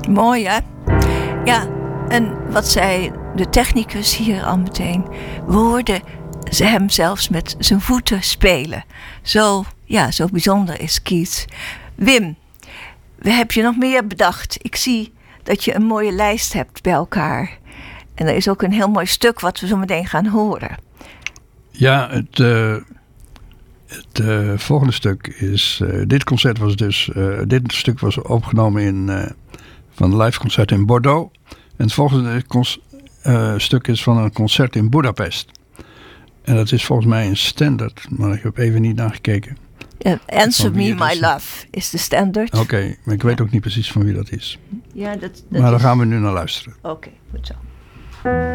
Mooi, hè? Ja, en wat zei de technicus hier al meteen. We hoorden hem zelfs met zijn voeten spelen. Zo bijzonder is Keith. Wim, heb je nog meer bedacht? Ik zie dat je een mooie lijst hebt bij elkaar. En er is ook een heel mooi stuk wat we zo meteen gaan horen. Ja, het volgende stuk is... dit stuk was opgenomen van een live concert in Bordeaux. En het volgende stuk is van een concert in Budapest. En dat is volgens mij een standaard, maar ik heb even niet nagekeken. Answer Me My Love is de standaard. Oké, maar ik weet ook niet precies van wie dat is. Ja, dat maar daar gaan we nu naar luisteren. Oké, goed zo.